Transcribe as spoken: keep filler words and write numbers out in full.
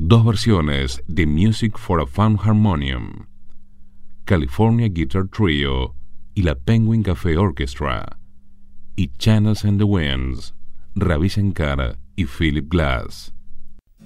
dos versiones de Music for a Fun Harmonium, California Guitar Trio y la Penguin Cafe Orchestra, y Channels and the Winds, Ravi Shankar y Philip Glass.